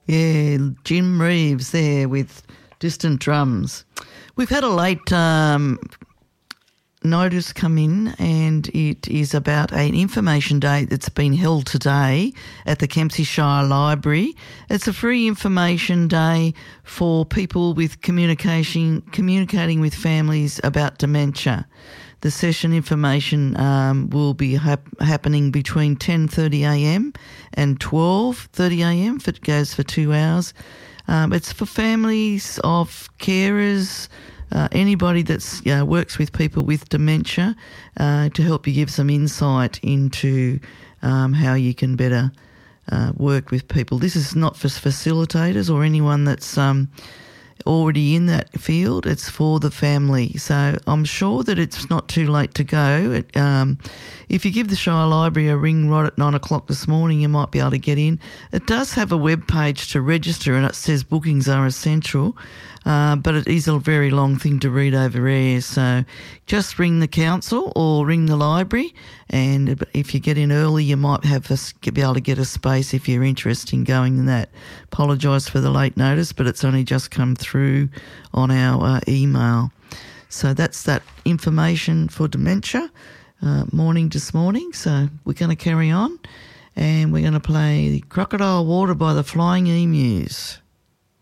Yeah, Jim Reeves there with Distant Drums. We've had a late notice come in, and it is about an information day that's been held today at the Kempsey Shire Library. It's a free information day for people with communicating with families about dementia. The session information will be happening between 10:30am and 12:30am. It goes for 2 hours. It's for families of carers, anybody that's works with people with dementia, to help you give some insight into how you can better work with people. This is not for facilitators or anyone that's already in that field. It's for the family. So I'm sure that it's not too late to go. If you give the Shire Library a ring right at 9 o'clock this morning, you might be able to get in. It does have a web page to register, and it says bookings are essential, but it is a very long thing to read over air. So just ring the council or ring the library, and if you get in early, you might be able to get a space if you're interested in going in that. Apologise for the late notice, but it's only just come through on our email. So that's that information for dementia, morning this morning. So we're going to carry on, and we're going to play Crocodile Water by the Flying Emus.